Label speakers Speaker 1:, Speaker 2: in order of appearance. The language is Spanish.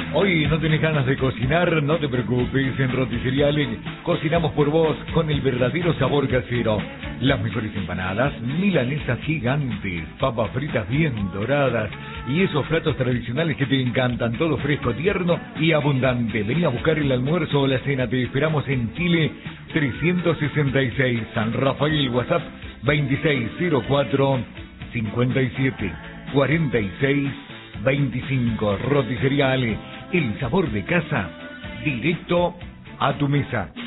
Speaker 1: Hoy no tenés ganas de cocinar, no te preocupes, en Roticería Ale cocinamos por vos con el verdadero sabor casero. Las mejores empanadas, milanesas gigantes, papas fritas bien doradas y esos platos tradicionales que te encantan, todo fresco, tierno y abundante. Vení a buscar el almuerzo o la cena, te esperamos en Chile 366, San Rafael, WhatsApp 2604 57 46 25. Roticería Ale, el sabor de casa, directo a tu mesa.